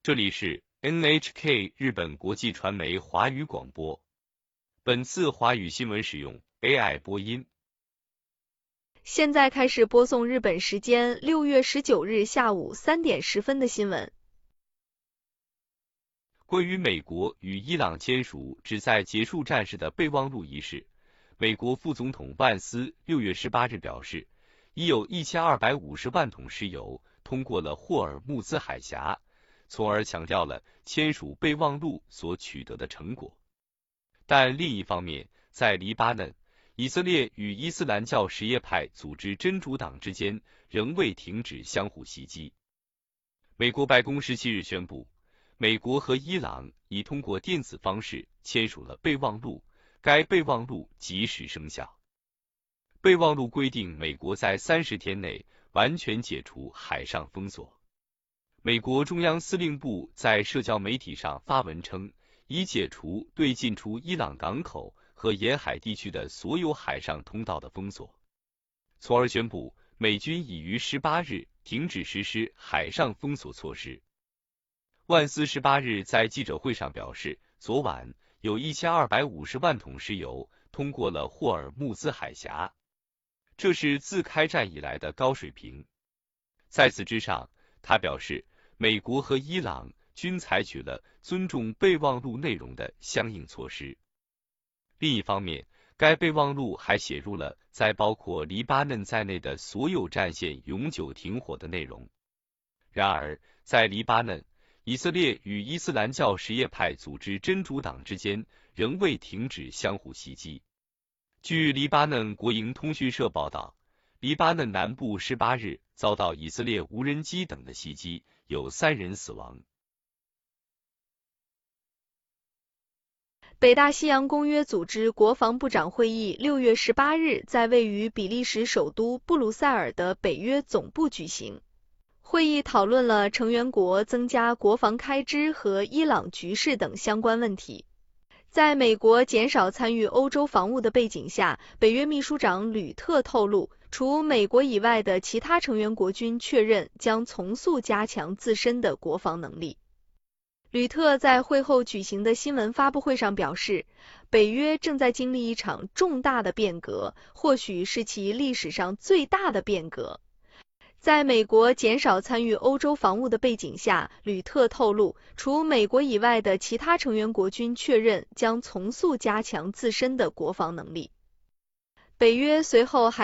这里是 NHK 日本国际传媒华语广播。本次华语新闻使用 AI 播音。 现在开始播送日本时间6月19日下午3点10分的新闻。 关于美国与伊朗签署旨在结束战事的备忘录一事，美国副总统万斯6月18日表示，已有1250万桶石油通过了霍尔木兹海峡，从而强调了签署备忘录所取得的成果。但另一方面，在黎巴嫩，以色列与伊斯兰教什叶派组织真主党之间仍未停止相互袭击。美国白宫17日宣布，美国和伊朗已通过电子方式签署了备忘录，该备忘录即时生效。备忘录规定，美国在30天内完全解除海上封锁。美国中央司令部在社交媒体上发文称，已解除对进出伊朗港口和沿海地区的所有海上通道的封锁，从而宣布美军已于18日停止实施海上封锁措施。万斯18日在记者会上表示，昨晚有1250万桶石油通过了霍尔木兹海峡，这是自开战以来的高水平。在此之上，他表示，美国和伊朗均采取了尊重备忘录内容的相应措施。另一方面，该备忘录还写入了在包括黎巴嫩在内的所有战线永久停火的内容。然而，在黎巴嫩，以色列与伊斯兰教什叶派组织真主党之间仍未停止相互袭击。据黎巴嫩国营通讯社报道，黎巴嫩南部18日遭到以色列无人机等的袭击，有3人死亡。 北大西洋公约组织国防部长会议6月18日在位于比利时首都布鲁塞尔的北约总部举行。会议讨论了成员国增加国防开支和伊朗局势等相关问题。在美国减少参与欧洲防务的背景下，北约秘书长吕特透露，除美国以外的其他成员国军确认将从速加强自身的国防能力。吕特在会后举行的新闻发布会上表示，北约正在经历一场重大的变革，或许是其历史上最大的变革。在美国减少参与欧洲防务的背景下，吕特透露，除美国以外的其他成员国军确认将从速加强自身的国防能力。北约随后还